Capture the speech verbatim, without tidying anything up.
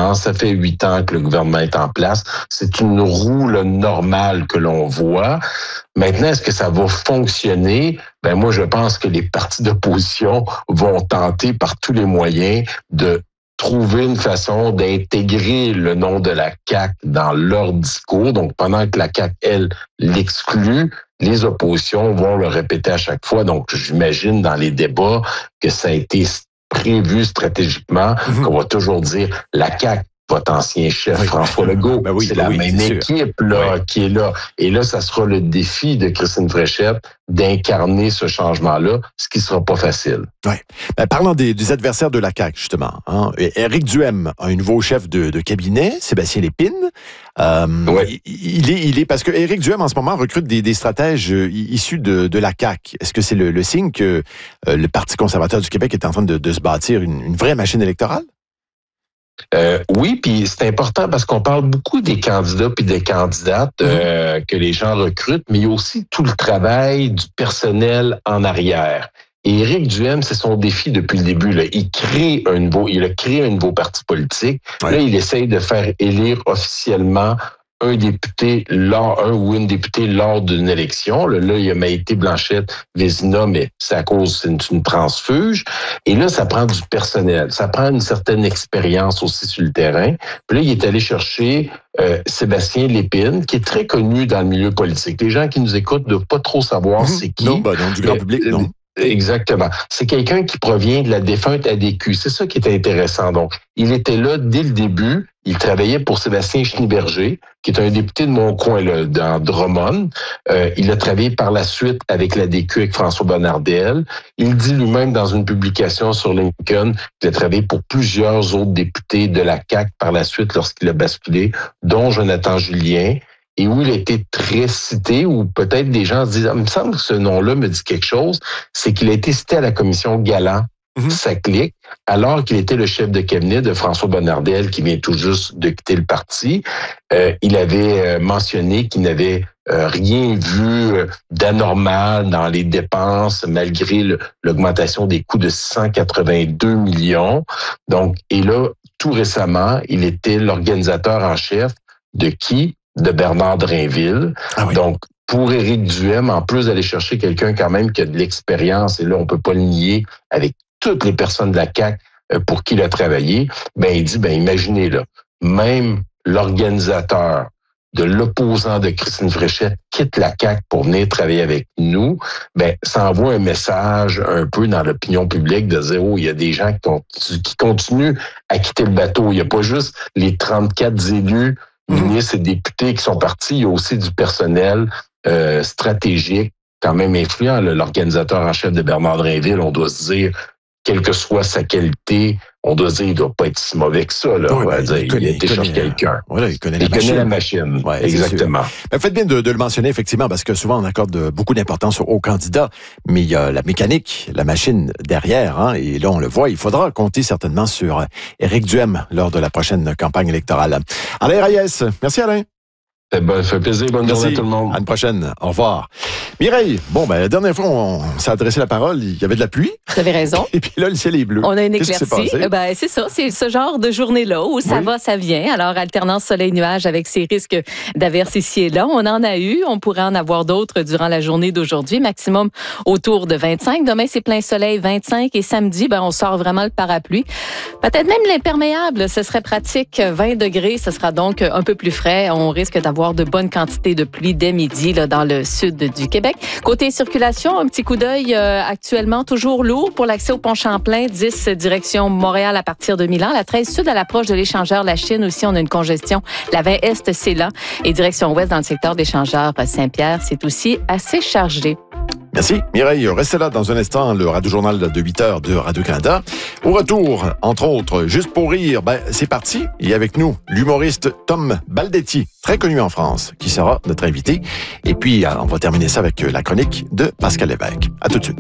gouvernement. Ça fait huit ans que le gouvernement est en place. C'est une roue là, normale que l'on voit. Maintenant, est-ce que ça va fonctionner? Ben moi, je pense que les partis d'opposition vont tenter par tous les moyens de trouver une façon d'intégrer le nom de la C A Q dans leur discours. Donc, pendant que la C A Q, elle, l'exclut, les oppositions vont le répéter à chaque fois. Donc, j'imagine dans les débats que ça a été prévu stratégiquement, mm-hmm. qu'on va toujours dire la C A Q, votre ancien chef oui. François Legault, ben oui, c'est ben la oui, même c'est équipe là, oui. qui est là. Et là, ça sera le défi de Christine Fréchette d'incarner ce changement-là, ce qui ne sera pas facile. Oui. Ben, parlant des, des adversaires de la C A Q, justement, hein, Éric Duhaime a un nouveau chef de, de cabinet, Sébastien Lépine. Euh, oui. il, est, il est parce que Éric Duhaime, en ce moment, recrute des, des stratèges issus de, de la C A Q. Est-ce que c'est le, le signe que euh, le Parti conservateur du Québec est en train de, de se bâtir une, une vraie machine électorale? Euh, oui, puis c'est important parce qu'on parle beaucoup des candidats puis des candidates euh, que les gens recrutent, mais il y a aussi tout le travail du personnel en arrière. Et Éric Duhaime, c'est son défi depuis le début. Là. Il crée un nouveau, il a créé un nouveau parti politique. Ouais. Là, il essaye de faire élire officiellement un député, lors, un ou une députée lors d'une élection. Là, là il y a Maïté Blanchette-Vézina, mais c'est à cause, c'est une, une transfuge. Et là, ça prend du personnel. Ça prend une certaine expérience aussi sur le terrain. Puis là, il est allé chercher euh, Sébastien Lépine, qui est très connu dans le milieu politique. Les gens qui nous écoutent ne doivent pas trop savoir mmh. c'est qui. Non, ben non, du grand public, non. Exactement. C'est quelqu'un qui provient de la défunte A D Q. C'est ça qui est intéressant. Donc, il était là dès le début. Il travaillait pour Sébastien Schneeberger, qui est un député de mon coin, là, dans Drummond. Euh, il a travaillé par la suite avec l'A D Q, avec François Bonnardel. Il dit lui-même dans une publication sur LinkedIn qu'il a travaillé pour plusieurs autres députés de la C A Q par la suite lorsqu'il a basculé, dont Jonathan Julien. Et où il a été très cité, ou peut-être des gens se disent, ah, il me semble que ce nom-là me dit quelque chose, c'est qu'il a été cité à la commission Galland, mm-hmm. ça clique, alors qu'il était le chef de cabinet de François Bonnardel, qui vient tout juste de quitter le parti. Euh, il avait euh, mentionné qu'il n'avait euh, rien vu euh, d'anormal dans les dépenses, malgré le, l'augmentation des coûts de six cent quatre-vingt-deux millions. Donc, et là, tout récemment, il était l'organisateur en chef de qui? De Bernard Drainville. Ah oui. Donc, pour Éric Duhaime, en plus d'aller chercher quelqu'un quand même qui a de l'expérience, et là, on peut pas le nier, avec toutes les personnes de la C A Q pour qui il a travaillé, ben il dit, ben imaginez là, même l'organisateur de l'opposant de Christine Fréchette quitte la C A Q pour venir travailler avec nous, ben ça envoie un message un peu dans l'opinion publique de dire, oh, il y a des gens qui, continuent, qui continuent à quitter le bateau. Il n'y a pas juste les trente-quatre élus ministres et députés qui sont partis, il y a aussi du personnel euh, stratégique, quand même influent. Là, l'organisateur en chef de Bernard Drainville, on doit se dire, quelle que soit sa qualité, on doit se dire, il ne doit pas être si mauvais que ça. Là, oui, ben, dire, il, connaît, il a été chercher quelqu'un. Voilà, il connaît la il machine. Connaît la machine. Ouais, exactement. Ben, faites bien de, de le mentionner, effectivement, parce que souvent, on accorde beaucoup d'importance aux candidats, mais il y a la mécanique, la machine derrière, hein, et là, on le voit, il faudra compter certainement sur Éric Duhaime lors de la prochaine campagne électorale. Alain Reyes, merci Alain. Eh ben, ça fait plaisir. Bonne Merci. Journée à tout le monde. À une prochaine. Au revoir. Mireille, bon, ben, la dernière fois, on, on s'est adressé la parole, il y avait de la pluie. Vous avez raison. Et puis là, le ciel est bleu. On a une éclaircie. Euh, ben, c'est ça. C'est ce genre de journée-là où ça oui. va, ça vient. Alors, alternance soleil-nuage avec ces risques d'averses ici et là. On en a eu. On pourrait en avoir d'autres durant la journée d'aujourd'hui. Maximum autour de vingt-cinq. Demain, c'est plein soleil, vingt-cinq. Et samedi, ben, on sort vraiment le parapluie. Peut-être même l'imperméable. Ce serait pratique. vingt degrés. Ce sera donc un peu plus frais. On risque d'avoir de bonnes quantités de pluie dès midi là, dans le sud du Québec. Côté circulation, un petit coup d'œil euh, actuellement toujours lourd pour l'accès au pont Champlain, dix direction Montréal à partir de Milan. La treize sud à l'approche de l'échangeur La Chine aussi, on a une congestion. La vingt est, c'est là. Et direction ouest dans le secteur d'échangeur Saint-Pierre, c'est aussi assez chargé. Merci Mireille. Restez là dans un instant, le Radio-Journal de huit heures de Radio-Canada. Au retour, entre autres, juste pour rire, ben, c'est parti. Il y a avec nous l'humoriste Tom Baldetti, très connu en France, qui sera notre invité. Et puis, on va terminer ça avec la chronique de Pascal Lévesque. À tout de suite.